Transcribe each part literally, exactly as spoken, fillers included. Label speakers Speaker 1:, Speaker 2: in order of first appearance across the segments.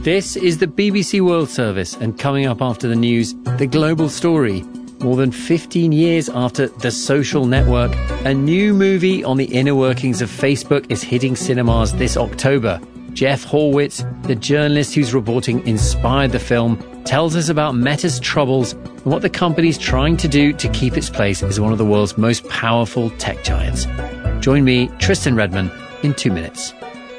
Speaker 1: This is the B B C World Service, and coming up after the news, The Global Story. More than fifteen years after The Social Network, a new movie on the inner workings of Facebook is hitting cinemas this October. Jeff Horwitz, the journalist whose reporting inspired the film, tells us about Meta's troubles and what the company's trying to do to keep its place as one of the world's most powerful tech giants. Join me, Tristan Redman, in two minutes.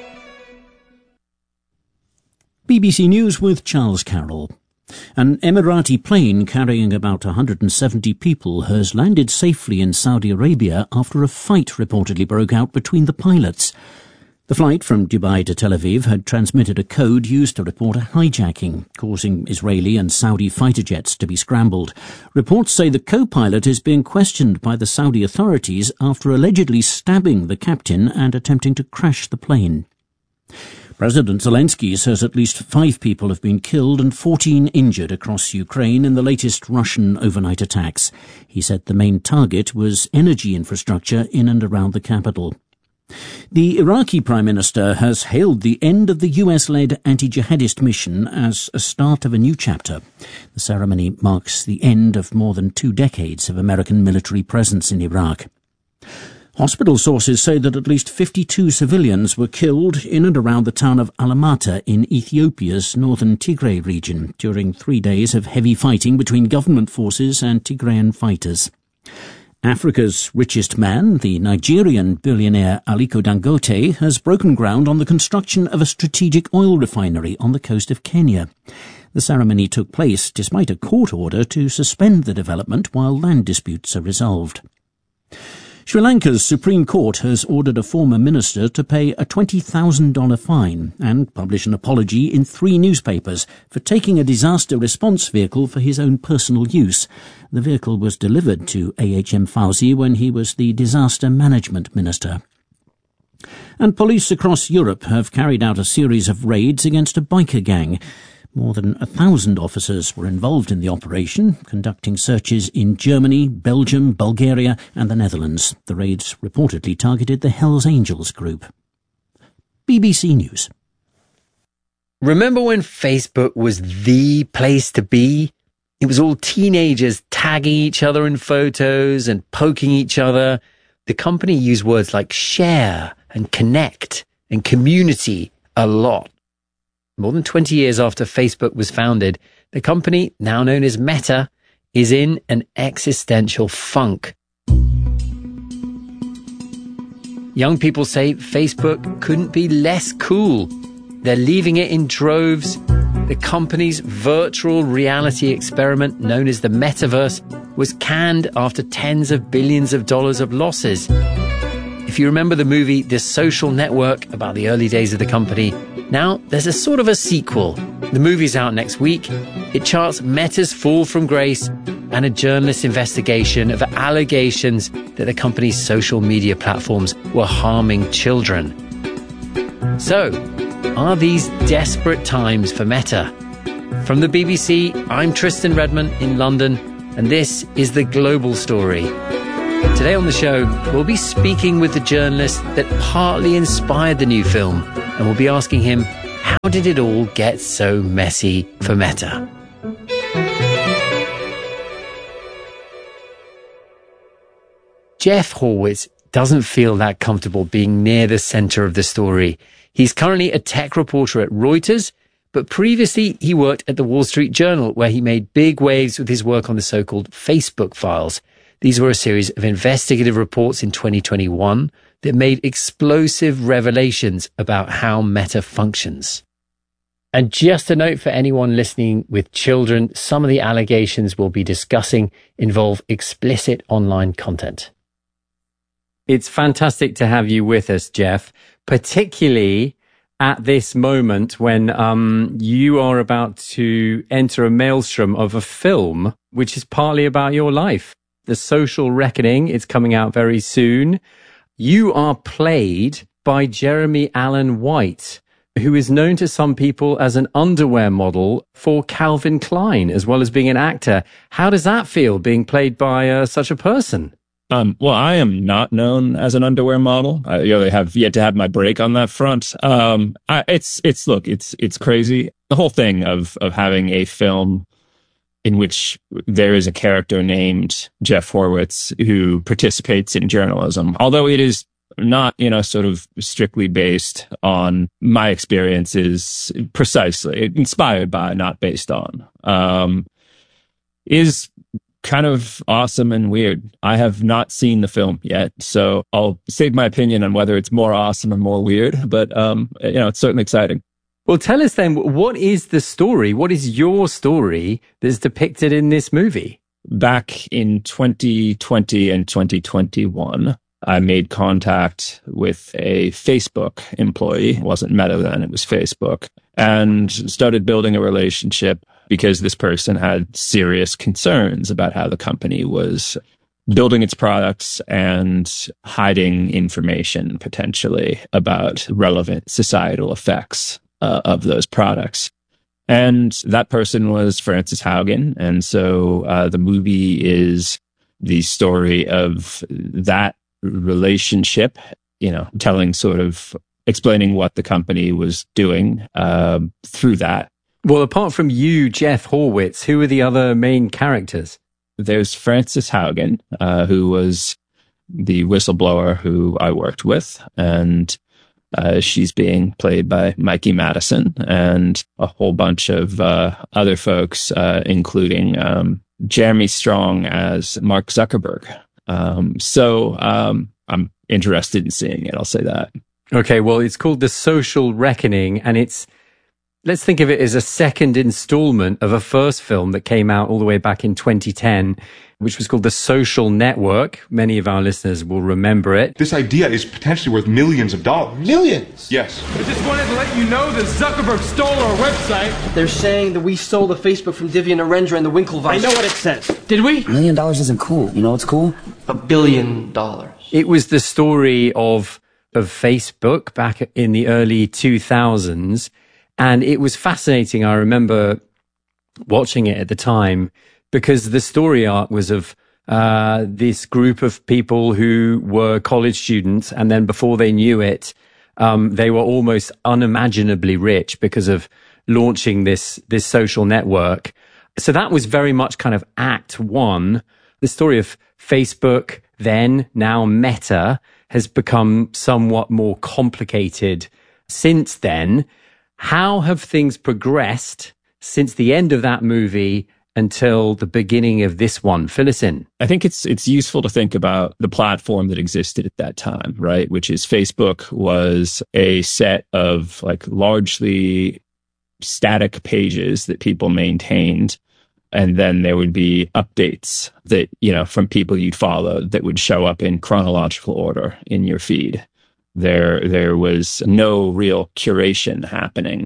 Speaker 2: B B C News with Charles Carroll. An Emirati plane carrying about one hundred seventy people has landed safely in Saudi Arabia after a fight reportedly broke out between the pilots. The flight from Dubai to Tel Aviv had transmitted a code used to report a hijacking, causing Israeli and Saudi fighter jets to be scrambled. Reports say the co-pilot is being questioned by the Saudi authorities after allegedly stabbing the captain and attempting to crash the plane. President Zelensky says at least five people have been killed and fourteen injured across Ukraine in the latest Russian overnight attacks. He said the main target was energy infrastructure in and around the capital. The Iraqi Prime Minister has hailed the end of the U S-led anti-jihadist mission as a start of a new chapter. The ceremony marks the end of more than two decades of American military presence in Iraq. Hospital sources say that at least fifty-two civilians were killed in and around the town of Alamata in Ethiopia's northern Tigray region during three days of heavy fighting between government forces and Tigrayan fighters. Africa's richest man, the Nigerian billionaire Aliko Dangote, has broken ground on the construction of a strategic oil refinery on the coast of Kenya. The ceremony took place despite a court order to suspend the development while land disputes are resolved. Sri Lanka's Supreme Court has ordered a former minister to pay a twenty thousand dollars fine and publish an apology in three newspapers for taking a disaster response vehicle for his own personal use. The vehicle was delivered to A H M Fauzi when he was the disaster management minister. And police across Europe have carried out a series of raids against a biker gang. More than a thousand officers were involved in the operation, conducting searches in Germany, Belgium, Bulgaria and the Netherlands. The raids reportedly targeted the Hells Angels group. B B C News.
Speaker 1: Remember when Facebook was the place to be? It was all teenagers tagging each other in photos and poking each other. The company used words like share and connect and community a lot. More than twenty years after Facebook was founded, the company, now known as Meta, is in an existential funk. Young people say Facebook couldn't be less cool. They're leaving it in droves. The company's virtual reality experiment, known as the Metaverse, was canned after tens of billions of dollars of losses. If you remember the movie The Social Network, about the early days of the company, now there's a sort of a sequel. The movie's out next week. It charts Meta's fall from grace and a journalist's investigation of allegations that the company's social media platforms were harming children. So, are these desperate times for Meta? From the B B C, I'm Tristan Redman in London, and this is The Global Story. Today on the show, we'll be speaking with the journalist that partly inspired the new film, and we'll be asking him, how did it all get so messy for Meta? Jeff Horwitz doesn't feel that comfortable being near the center of the story. He's currently a tech reporter at Reuters, but previously he worked at the Wall Street Journal, where he made big waves with his work on the so-called Facebook files. These were a series of investigative reports in twenty twenty-one that made explosive revelations about how Meta functions. And just a note for anyone listening with children, some of the allegations we'll be discussing involve explicit online content. It's fantastic to have you with us, Jeff, particularly at this moment when um, you are about to enter a maelstrom of a film which is partly about your life. The Social Reckoning, it's coming out very soon. You are played by Jeremy Allen White, who is known to some people as an underwear model for Calvin Klein, as well as being an actor. How does that feel, being played by uh, such a person?
Speaker 3: Um, well, I am not known as an underwear model. I really have yet to have my break on that front. Um, I, it's, it's, look, it's, it's crazy. The whole thing of, of having a film in which there is a character named Jeff Horwitz who participates in journalism, although it is not, you know, sort of strictly based on my experiences precisely, inspired by, not based on, um, is kind of awesome and weird. I have not seen the film yet, so I'll save my opinion on whether it's more awesome or more weird, but, um, you know, it's certainly exciting.
Speaker 1: Well, tell us then, what is the story? What is your story that's depicted in this movie?
Speaker 3: Back in twenty twenty and twenty twenty-one, I made contact with a Facebook employee. It wasn't Meta then, it was Facebook, and started building a relationship because this person had serious concerns about how the company was building its products and hiding information potentially about relevant societal effects uh, of those products. And that person was Frances Haugen. And so uh, the movie is the story of that relationship, you know, telling sort of explaining what the company was doing uh, through that.
Speaker 1: Well, apart from you, Jeff Horwitz, who are the other main characters?
Speaker 3: There's Frances Haugen, uh, who was the whistleblower who I worked with, and uh, she's being played by Mikey Madison, and a whole bunch of uh, other folks, uh, including um, Jeremy Strong as Mark Zuckerberg. Um, so um, I'm interested in seeing it, I'll say that.
Speaker 1: Okay, well, it's called The Social Reckoning, and it's, let's think of it as a second installment of a first film that came out all the way back in twenty ten, which was called The Social Network. Many of our listeners will remember it.
Speaker 4: This idea is potentially worth millions of dollars.
Speaker 5: Millions?
Speaker 4: Yes.
Speaker 6: I just wanted to let you know that Zuckerberg stole our website.
Speaker 5: They're saying that we stole the Facebook from Divya Narendra and the Winklevoss.
Speaker 6: I know what it says.
Speaker 5: Did we?
Speaker 7: A million dollars isn't cool. You know what's cool?
Speaker 5: A billion dollars.
Speaker 1: It was the story of of Facebook back in the early two thousands. And it was fascinating. I remember watching it at the time because the story arc was of uh, this group of people who were college students. And then before they knew it, um, they were almost unimaginably rich because of launching this, this social network. So that was very much kind of act one. The story of Facebook, then now Meta, has become somewhat more complicated since then. How have things progressed since the end of that movie until the beginning of this one? Fill us in.
Speaker 3: I think it's it's useful to think about the platform that existed at that time, right? Which is Facebook was a set of like largely static pages that people maintained. And then there would be updates that, you know, from people you'd followed that would show up in chronological order in your feed. There, there was no real curation happening.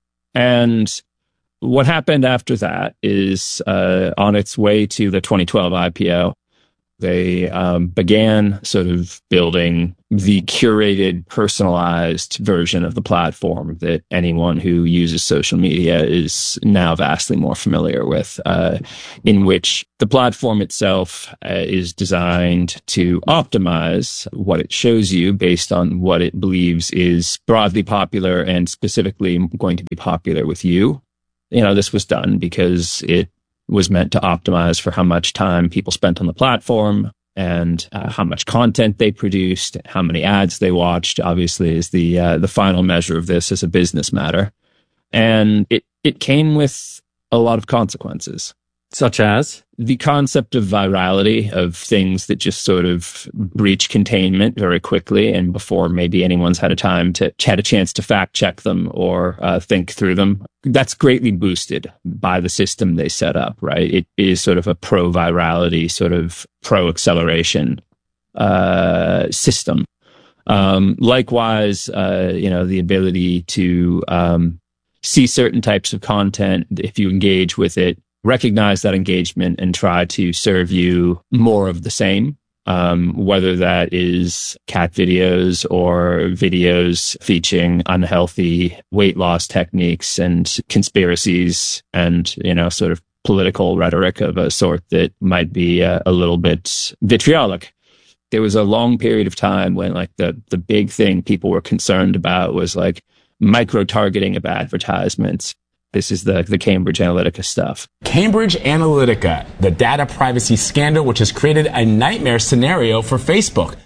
Speaker 3: And what happened after that is, uh, on its way to the twenty twelve I P O, they um, began sort of building the curated, personalized version of the platform that anyone who uses social media is now vastly more familiar with, uh, in which the platform itself uh, is designed to optimize what it shows you based on what it believes is broadly popular and specifically going to be popular with you. You know, this was done because it was meant to optimize for how much time people spent on the platform and uh, how much content they produced, how many ads they watched, obviously is the uh, the final measure of this as a business matter. And it, it came with a lot of consequences.
Speaker 1: Such as?
Speaker 3: The concept of virality, of things that just sort of breach containment very quickly and before maybe anyone's had a time to had a chance to fact check them or uh, think through them. That's greatly boosted by the system they set up, right? It is sort of a pro-virality, sort of pro-acceleration uh, system. Um, likewise, uh, you know, the ability to um, see certain types of content if you engage with it, recognize that engagement and try to serve you more of the same, um, whether that is cat videos or videos featuring unhealthy weight loss techniques and conspiracies and, you know, sort of political rhetoric of a sort that might be a, a little bit vitriolic. There was a long period of time when like the, the big thing people were concerned about was like micro-targeting of advertisements. This is the, the Cambridge Analytica stuff.
Speaker 8: Cambridge Analytica, the data privacy scandal, which has created a nightmare scenario for Facebook.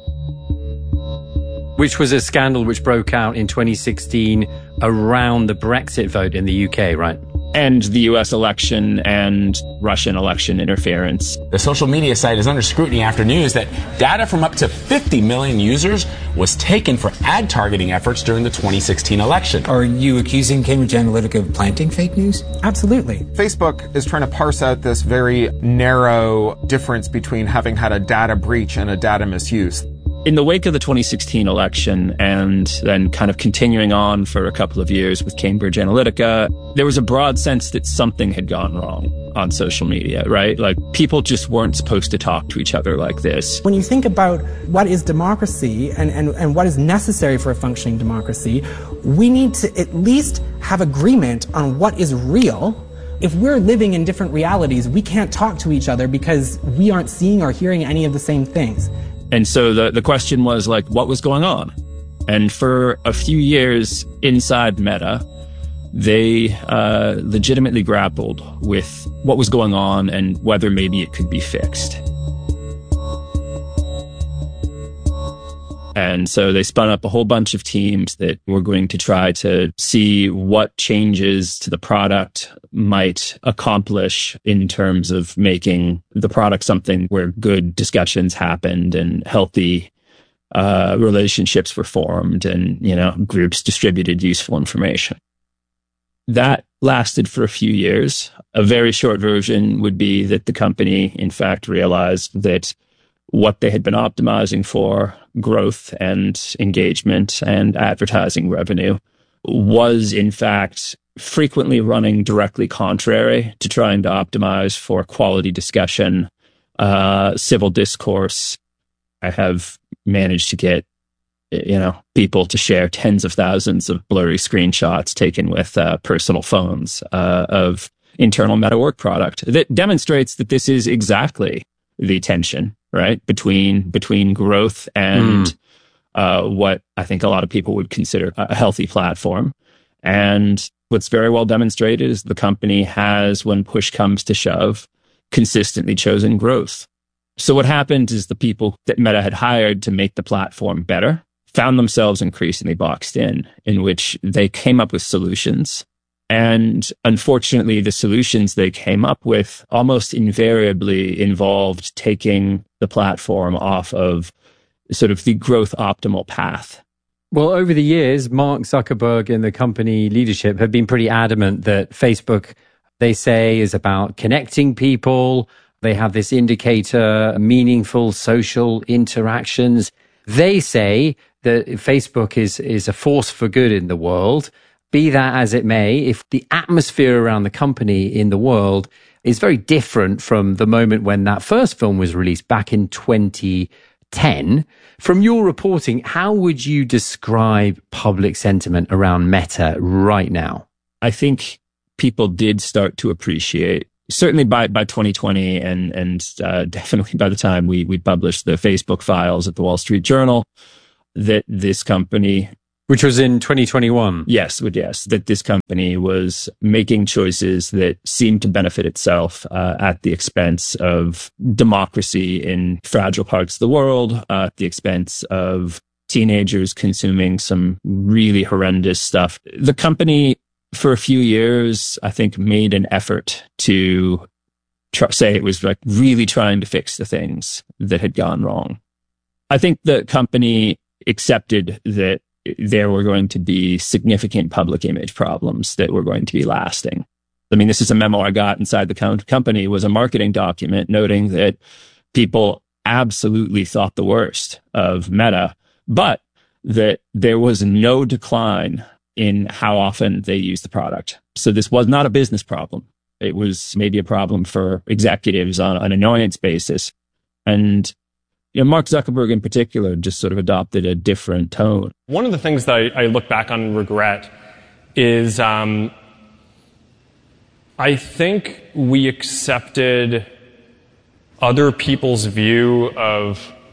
Speaker 1: Which was a scandal which broke out in twenty sixteen around the Brexit vote in the U K, right?
Speaker 3: And the U S election and Russian election interference.
Speaker 8: The social media site is under scrutiny after news that data from up to fifty million users was taken for ad targeting efforts during the twenty sixteen election.
Speaker 9: Are you accusing Cambridge Analytica of planting fake news?
Speaker 10: Absolutely. Facebook is trying to parse out this very narrow difference between having had a data breach and a data misuse.
Speaker 3: In the wake of the twenty sixteen election and then kind of continuing on for a couple of years with Cambridge Analytica, there was a broad sense that something had gone wrong on social media, right? Like people just weren't supposed to talk to each other like this.
Speaker 11: When you think about what is democracy and, and, and what is necessary for a functioning democracy, we need to at least have agreement on what is real. If we're living in different realities, we can't talk to each other because we aren't seeing or hearing any of the same things.
Speaker 3: And so the, the question was like, what was going on? And for a few years inside Meta, they uh, legitimately grappled with what was going on and whether maybe it could be fixed. And so they spun up a whole bunch of teams that were going to try to see what changes to the product might accomplish in terms of making the product something where good discussions happened and healthy uh, relationships were formed and, you know, groups distributed useful information. That lasted for a few years. A very short version would be that the company, in fact, realized that what they had been optimizing for, growth and engagement and advertising revenue, was in fact frequently running directly contrary to trying to optimize for quality discussion, uh, civil discourse. I have managed to get, you know, people to share tens of thousands of blurry screenshots taken with uh, personal phones uh, of internal Meta work product that demonstrates that this is exactly the tension, right, between between growth and mm. uh, what I think a lot of people would consider a healthy platform. And what's very well demonstrated is the company has, when push comes to shove, consistently chosen growth. So what happened is the people that Meta had hired to make the platform better found themselves increasingly boxed in, in which they came up with solutions. And unfortunately, the solutions they came up with almost invariably involved taking the platform off of sort of the growth optimal path.
Speaker 1: Well, over the years, Mark Zuckerberg and the company leadership have been pretty adamant that Facebook, they say, is about connecting people. They have this indicator, meaningful social interactions. They say that Facebook is, is a force for good in the world. Be that as it may, if the atmosphere around the company in the world is very different from the moment when that first film was released back in twenty ten, from your reporting, how would you describe public sentiment around Meta right now?
Speaker 3: I think people did start to appreciate, certainly by, by twenty twenty and, and uh, definitely by the time we, we published the Facebook files at the Wall Street Journal, that this company...
Speaker 1: Which was in twenty twenty-one.
Speaker 3: Yes, yes, that this company was making choices that seemed to benefit itself uh, at the expense of democracy in fragile parts of the world, uh, at the expense of teenagers consuming some really horrendous stuff. The company, for a few years, I think, made an effort to try, say it was like really trying to fix the things that had gone wrong. I think the company accepted that there were going to be significant public image problems that were going to be lasting. I mean, this is a memo I got inside the com- company. It was a marketing document noting that people absolutely thought the worst of Meta, but that there was no decline in how often they used the product. So this was not a business problem. It was maybe a problem for executives on an annoyance basis. And you know, Mark Zuckerberg in particular just sort of adopted a different tone.
Speaker 12: One of the things that I, I look back on and regret is um, I think we accepted other people's view of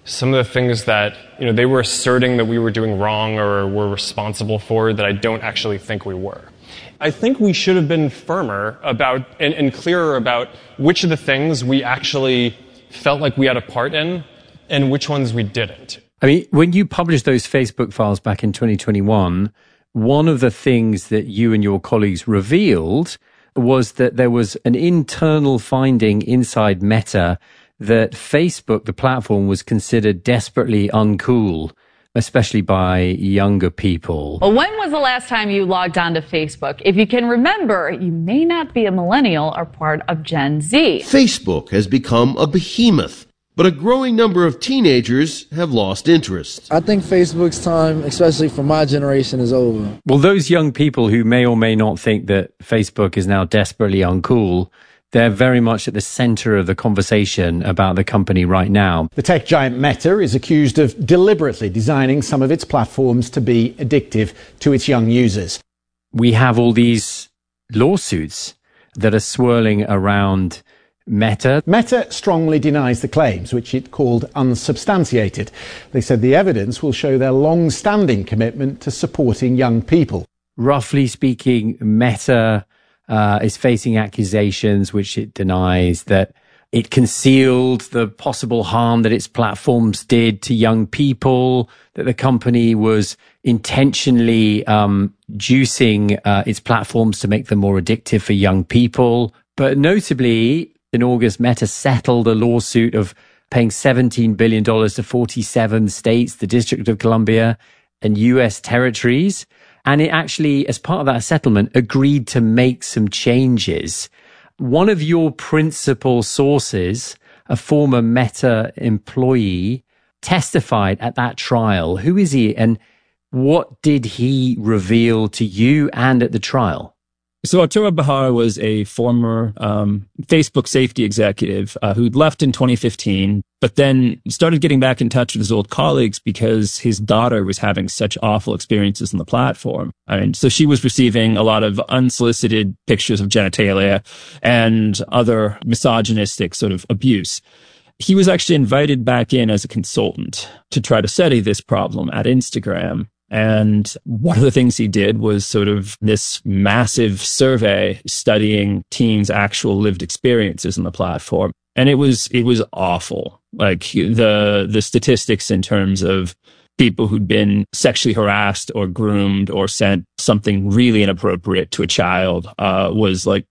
Speaker 12: some of the things that, you know, they were asserting that we were doing wrong or were responsible for that I don't actually think we were. I think we should have been firmer about and, and clearer about which of the things we actually felt like we had a part in and which ones we didn't.
Speaker 1: I mean, when you published those Facebook files back in twenty twenty-one, one of the things that you and your colleagues revealed was that there was an internal finding inside Meta that Facebook, the platform, was considered desperately uncool, especially by younger people.
Speaker 13: Well, when was the last time you logged on to Facebook? If you can remember, you may not be a millennial or part of Gen Z.
Speaker 14: Facebook has become a behemoth, but a growing number of teenagers have lost interest.
Speaker 15: I think Facebook's time, especially for my generation, is over.
Speaker 1: Well, those young people who may or may not think that Facebook is now desperately uncool, they're very much at the center of the conversation about the company right now.
Speaker 16: The tech giant Meta is accused of deliberately designing some of its platforms to be addictive to its young users.
Speaker 1: We have all these lawsuits that are swirling around Meta.
Speaker 16: Meta strongly denies the claims, which it called unsubstantiated. They said the evidence will show their long-standing commitment to supporting young people.
Speaker 1: Roughly speaking, Meta Uh, is facing accusations which it denies that it concealed the possible harm that its platforms did to young people, that the company was intentionally um, juicing uh, its platforms to make them more addictive for young people. But notably, in August, Meta settled a lawsuit of paying seventeen billion dollars to forty-seven states, the District of Columbia, and U S territories. And it actually, as part of that settlement, agreed to make some changes. One of your principal sources, a former Meta employee, testified at that trial. Who is he, and what did he reveal to you and at the trial?
Speaker 3: So Arturo Bahar was a former um, Facebook safety executive uh, who'd left in twenty fifteen, but then started getting back in touch with his old colleagues because his daughter was having such awful experiences on the platform. I mean, so she was receiving a lot of unsolicited pictures of genitalia and other misogynistic sort of abuse. He was actually invited back in as a consultant to try to study this problem at Instagram. And one of the things he did was sort of this massive survey studying teens' actual lived experiences on the platform. And it was, it was awful. Like the, the statistics in terms of people who'd been sexually harassed or groomed or sent something really inappropriate to a child, uh, was like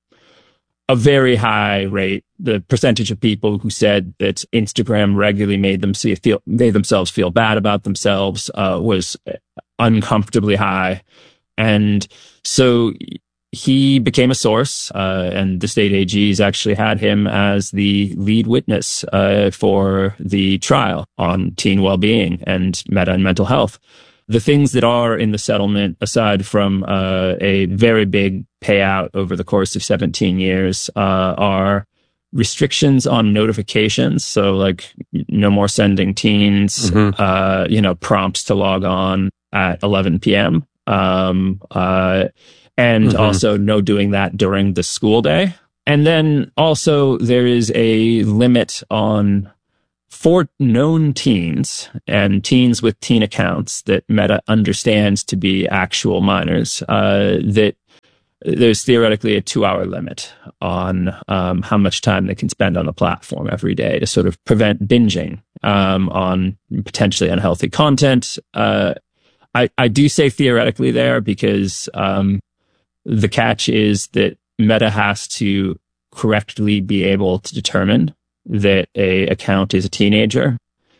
Speaker 3: a very high rate. The percentage of people who said that Instagram regularly made them see, feel, they themselves feel bad about themselves, uh, was uncomfortably high. And so he became a source, uh, and the state A Gs actually had him as the lead witness, uh, for the trial on teen well-being and Meta and mental health. The things that are in the settlement, aside from, uh, a very big payout over the course of seventeen years, uh, are restrictions on notifications. So like no more sending teens, mm-hmm. uh, you know, prompts to log on at eleven p.m. Um, uh, and mm-hmm. also no doing that during the school day. And then also there is a limit on for known teens and teens with teen accounts that Meta understands to be actual minors, uh, that there's theoretically a two-hour limit on um, how much time they can spend on the platform every day to sort of prevent binging um, on potentially unhealthy content. Uh, I, I do say theoretically there because um, the catch is that Meta has to correctly be able to determine that a account is a teenager,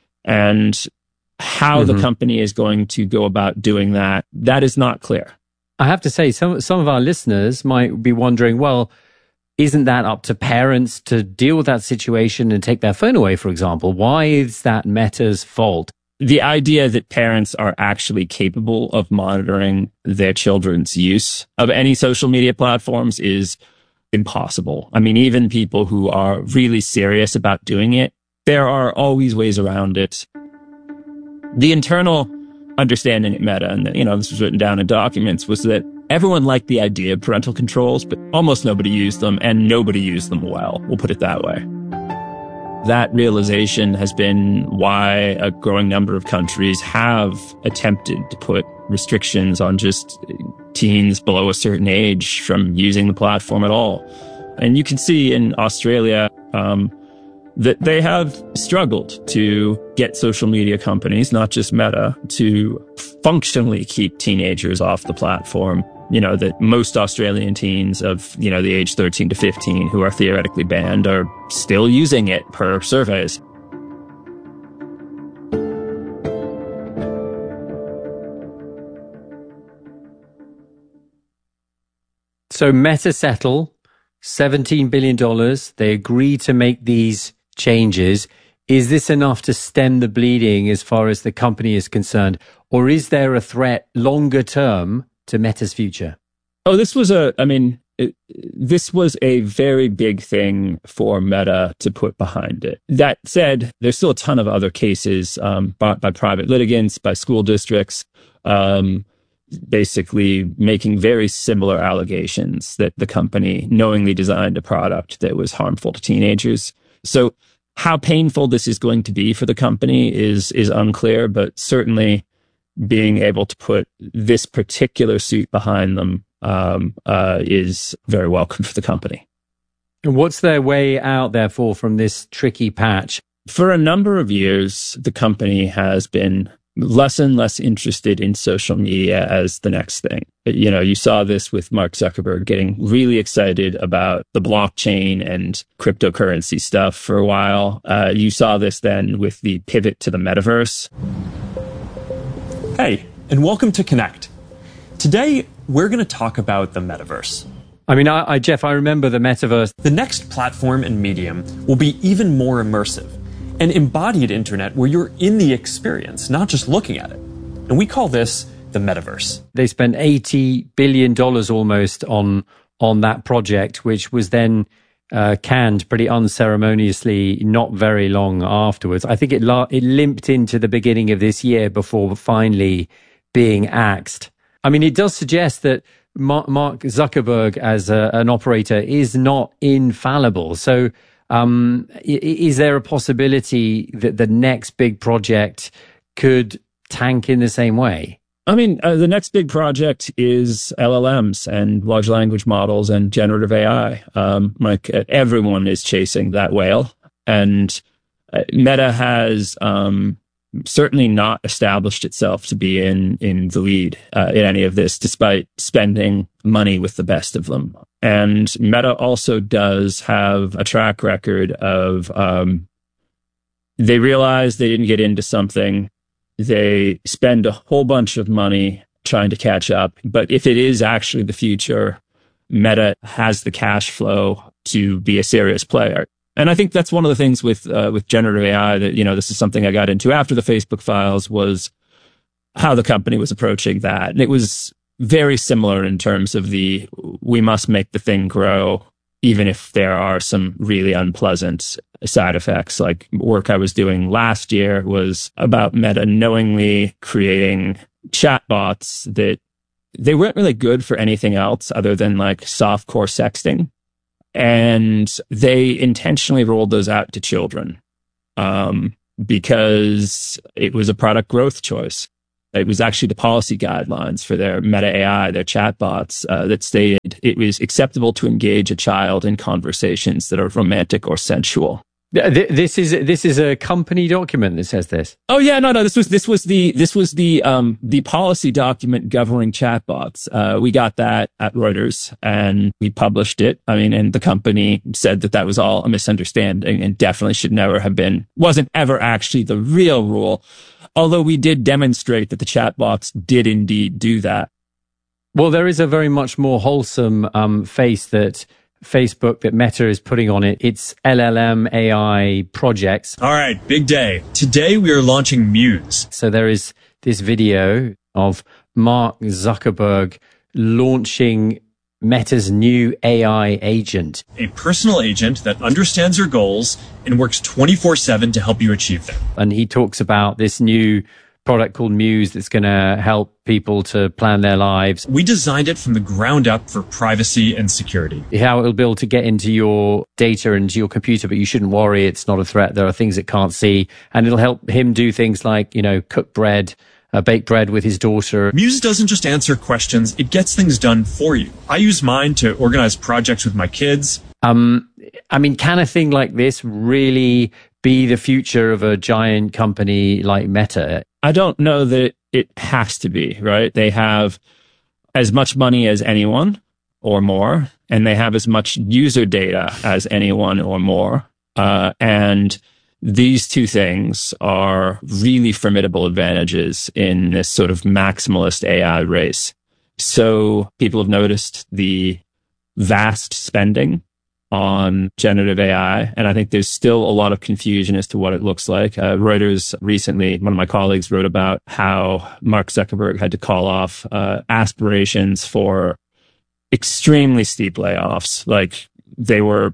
Speaker 3: and how mm-hmm. the company is going to go about doing that, that is not clear.
Speaker 1: I have to say, some some of our listeners might be wondering, well, isn't that up to parents to deal with that situation and take their phone away, for example? Why is that Meta's fault?
Speaker 3: The idea that parents are actually capable of monitoring their children's use of any social media platforms is impossible. I mean, even people who are really serious about doing it, there are always ways around it. The internal understanding at Meta, and you know, this was written down in documents, was that everyone liked the idea of parental controls, but almost nobody used them, and nobody used them well. We'll put it that way. That realization has been why a growing number of countries have attempted to put restrictions on just teens below a certain age from using the platform at all. And you can see in Australia um, that they have struggled to get social media companies, not just Meta, to functionally keep teenagers off the platform. You know, that most Australian teens of, you know, the age thirteen to fifteen who are theoretically banned are still using it per surveys.
Speaker 1: So Meta settle seventeen billion dollars. They agree to make these changes. Is this enough to stem the bleeding as far as the company is concerned? Or is there a threat longer term to Meta's future?
Speaker 3: Oh, this was a, I mean, it, this was a very big thing for Meta to put behind it. That said, there's still a ton of other cases um, brought by private litigants, by school districts, um, basically making very similar allegations that the company knowingly designed a product that was harmful to teenagers. So how painful this is going to be for the company is is unclear, but certainly being able to put this particular suit behind them um, uh, is very welcome for the company.
Speaker 1: And what's their way out, therefore, from this tricky patch?
Speaker 3: For a number of years, the company has been less and less interested in social media as the next thing. You know, you saw this with Mark Zuckerberg getting really excited about the blockchain and cryptocurrency stuff for a while. Uh, you saw this then with the pivot to the metaverse.
Speaker 17: Hey, and welcome to Connect. Today, we're going to talk about the metaverse.
Speaker 1: I mean, I, I, Jeff, I remember the metaverse.
Speaker 17: The next platform and medium will be even more immersive, an embodied internet where you're in the experience, not just looking at it. And we call this the metaverse.
Speaker 1: They spent eighty billion dollars almost on on that project, which was then uh, canned pretty unceremoniously not very long afterwards. I think it, la- it limped into the beginning of this year before finally being axed. I mean, it does suggest that Mark Zuckerberg as a, an operator is not infallible. So um, is there a possibility that the next big project could tank in the same way?
Speaker 3: I mean, uh, the next big project is L L Ms and large language models and generative A I. Um, like uh, everyone is chasing that whale, and uh, Meta has um, certainly not established itself to be in in the lead uh, in any of this, despite spending money with the best of them. And Meta also does have a track record of um, they realize they didn't get into something. They spend a whole bunch of money trying to catch up. But if it is actually the future, Meta has the cash flow to be a serious player. And I think that's one of the things with uh, with generative A I that, you know, this is something I got into after the Facebook files, was how the company was approaching that. And it was very similar in terms of the, we must make the thing grow, even if there are some really unpleasant side effects. Like work I was doing last year was about Meta knowingly creating chatbots that they weren't really good for anything else other than like softcore sexting. And they intentionally rolled those out to children um, because it was a product growth choice. It was actually the policy guidelines for their Meta A I, their chatbots, uh, that stated it was acceptable to engage a child in conversations that are romantic or sensual.
Speaker 1: This is this is a company document that says this.
Speaker 3: Oh yeah, no, no. This was this was the this was the um the policy document governing chatbots. Uh, we got that at Reuters and we published it. I mean, and the company said that that was all a misunderstanding and definitely should never have been. Wasn't ever actually the real rule. Although we did demonstrate that the chatbots did indeed do that.
Speaker 1: Well, there is a very much more wholesome um, face that Facebook, that Meta is putting on it. It's L L M A I projects.
Speaker 17: All right, big day. Today we are launching Muse.
Speaker 1: So there is this video of Mark Zuckerberg launching Meta's new A I agent.
Speaker 17: A personal agent that understands your goals and works twenty-four seven to help you achieve them.
Speaker 1: And he talks about this new product called Muse that's going to help people to plan their lives.
Speaker 17: We designed it from the ground up for privacy and security.
Speaker 1: How it'll be able to get into your data and into your computer, but you shouldn't worry. It's not a threat. There are things it can't see. And it'll help him do things like, you know, cook bread, uh, bake bread with his daughter.
Speaker 17: Muse doesn't just answer questions. It gets things done for you. I use mine to organize projects with my kids.
Speaker 1: Um, I mean, can a thing like this really be the future of a giant company like Meta?
Speaker 3: I don't know that it has to be, right? They have as much money as anyone or more, and they have as much user data as anyone or more. Uh, and these two things are really formidable advantages in this sort of maximalist A I race. So people have noticed the vast spending on generative A I. And I think there's still a lot of confusion as to what it looks like. Uh, Reuters recently, one of my colleagues wrote about how Mark Zuckerberg had to call off uh, aspirations for extremely steep layoffs. Like they were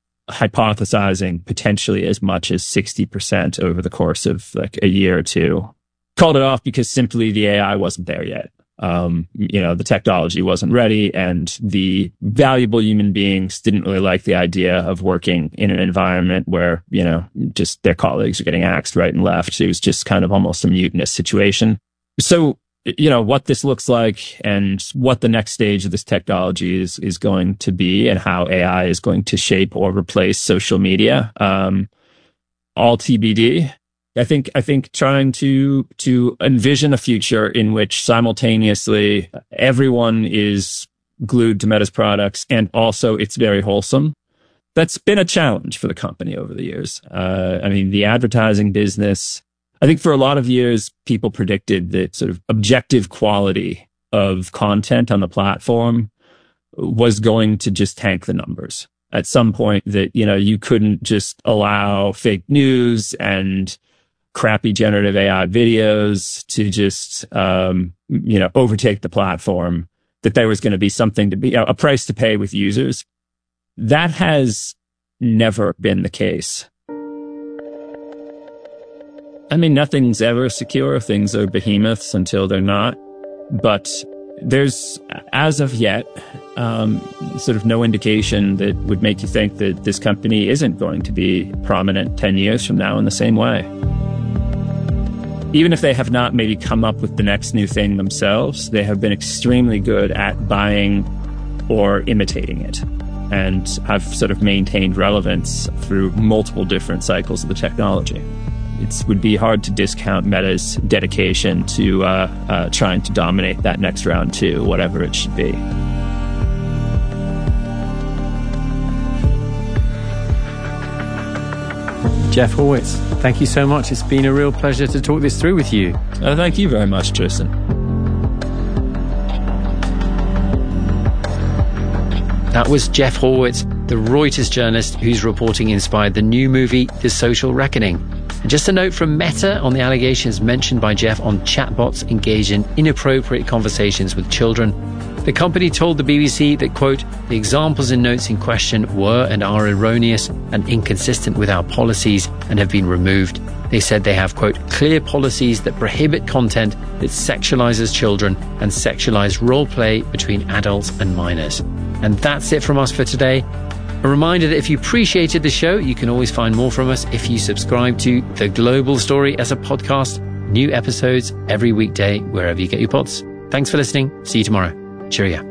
Speaker 3: hypothesizing potentially as much as sixty percent over the course of like a year or two. Called it off because simply the A I wasn't there yet. Um, you know, the technology wasn't ready, and the valuable human beings didn't really like the idea of working in an environment where, you know, just their colleagues are getting axed right and left. It was just kind of almost a mutinous situation. So, you know, what this looks like and what the next stage of this technology is, is going to be, and how A I is going to shape or replace social media, um, all T B D. I think, I think trying to, to envision a future in which simultaneously everyone is glued to Meta's products and also it's very wholesome. That's been a challenge for the company over the years. Uh, I mean, the advertising business, I think for a lot of years, people predicted that sort of objective quality of content on the platform was going to just tank the numbers at some point, that, you know, you couldn't just allow fake news and crappy generative A I videos to just, um, you know, overtake the platform, that there was going to be something to be, a price to pay with users. That has never been the case. I mean, nothing's ever secure. Things are behemoths until they're not. But there's, as of yet, um, sort of no indication that would make you think that this company isn't going to be prominent ten years from now in the same way. Even if they have not maybe come up with the next new thing themselves, they have been extremely good at buying or imitating it, and have sort of maintained relevance through multiple different cycles of the technology. It would be hard to discount Meta's dedication to uh, uh, trying to dominate that next round too, whatever it should be.
Speaker 1: Jeff Horwitz, thank you so much. It's been a real pleasure to talk this through with you.
Speaker 3: Uh, thank you very much, Tristan.
Speaker 1: That was Jeff Horwitz, the Reuters journalist whose reporting inspired the new movie, The Social Reckoning. And just a note from Meta on the allegations mentioned by Jeff on chatbots engaged in inappropriate conversations with children. The company told the B B C that, quote, the examples and notes in question were and are erroneous and inconsistent with our policies and have been removed. They said they have, quote, clear policies that prohibit content that sexualizes children and sexualized role play between adults and minors. And that's it from us for today. A reminder that if you appreciated the show, you can always find more from us if you subscribe to The Global Story as a podcast. New episodes every weekday, wherever you get your pods. Thanks for listening. See you tomorrow. Cheerio.